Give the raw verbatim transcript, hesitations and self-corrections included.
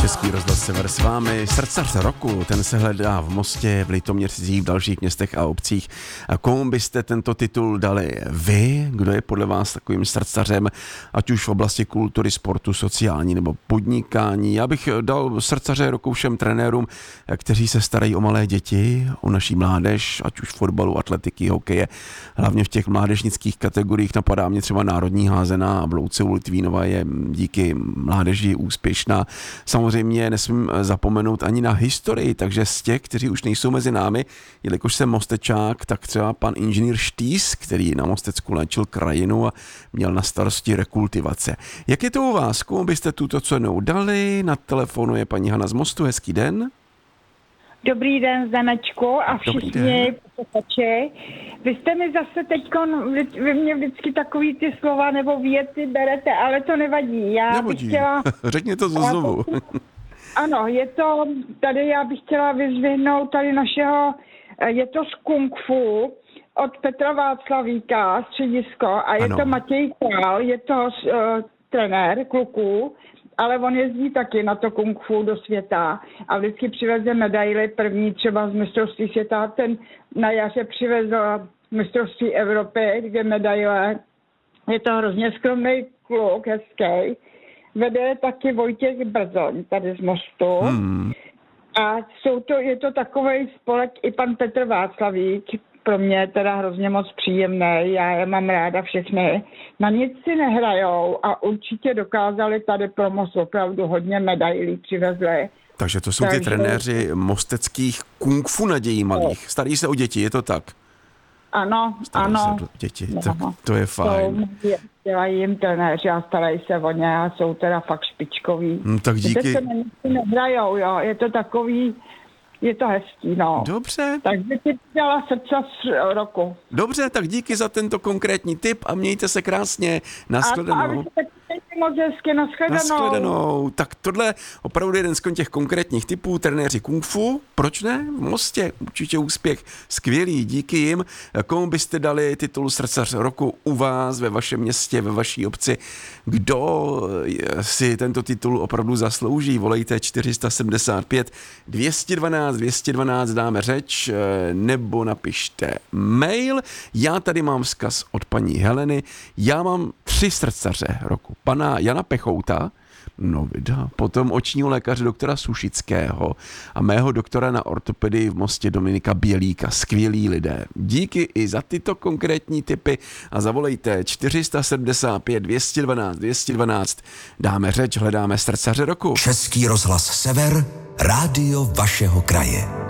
Český rozhlas Sever s vámi. Srdcař roku, ten se hledá v Mostě, v Litoměřicích, v dalších městech a obcích. A komu byste tento titul dali vy? Kdo je podle vás takovým srdcařem, ať už v oblasti kultury, sportu, sociální nebo podnikání? Já bych dal srdcaře roku všem trenérům, kteří se starají o malé děti, o naší mládež, ať už fotbalu, atletiky, hokeje. Hlavně v těch mládežnických kategoriích napadá mě třeba národní házená a Blouce u Litvínova je díky mládeži úspěšná. Samozřejmě nesmím zapomenout ani na historii, takže z těch, kteří už nejsou mezi námi, jelikož jsem mostečák, tak třeba pan inženýr Štýs, který na Mostecku léčil krajinu a měl na starosti rekultivace. Jak je to u vás? Komu byste tuto cenu dali? Na telefonu je paní Hana z Mostu. Hezký den. Dobrý den, Zdenečku a všichni posluchači. Vy jste mi zase teďkon, vy, vy mě vždycky takový ty slova nebo věty berete, ale to nevadí. Já nevadí. bych chtěla... Řekni to znovu. Ano, je to, tady já bych chtěla vyzvihnout tady našeho, je to z Kung Fu od Petra Václavíka, středisko, a je ano. To Matěj Král, je to uh, trenér kluků, ale on jezdí taky na to kung fu do světa a vždycky přiveze medaily, první třeba z mistrovství světa, ten na jaře přivezl mistrovství Evropy, dvě medaile. Je to hrozně skromný kluk, hezký. Vede taky Vojtěch Brzoň tady z Mostu. Hmm. A jsou to, je to takovej spolek i pan Petr Václavík, pro mě je teda hrozně moc příjemný, já je mám ráda všechny. Na nic si nehrajou a určitě dokázali tady pro Most opravdu hodně medailí přivezli. Takže to jsou Takže... ty trenéři mosteckých kung fu nadějí malých. Starají se o děti, je to tak? Ano, Starají ano. Se o děti, no. Tak to je fajn. To dělají jim trenéři a starají se o ně a jsou teda fakt špičkoví. Hmm, tak díky. Víte, se na nic si nehrajou, jo, je to takový... Je to hezký, no. Dobře. Takže ti dělala srdce z roku. Dobře, tak díky za tento konkrétní tip a mějte se krásně. Nashledanou. A, a moc hezky, nashledanou. Nashledanou. Tak tohle opravdu jeden z těch konkrétních typů, trenéři kung fu. Proč ne? V Mostě určitě úspěch. Skvělý, díky jim. Komu byste dali titul srdcař roku u vás, ve vašem městě, ve vaší obci? Kdo si tento titul opravdu zaslouží? Volejte čtyři sedm pět dvě jedna dva dvě jedna dva, dáme řeč, nebo napište mail. Já tady mám vzkaz od paní Heleny. Já mám tři srdcaře roku. Pana Jana Pechouta, no vydá, potom očního lékaře doktora Sušického a mého doktora na ortopedii v Mostě Dominika Bělíka. Skvělí lidé. Díky i za tyto konkrétní tipy a zavolejte čtyři sedm pět dvě jedna dva dvě jedna dva. Dáme řeč, hledáme srdcaře roku. Český rozhlas Sever, rádio vašeho kraje.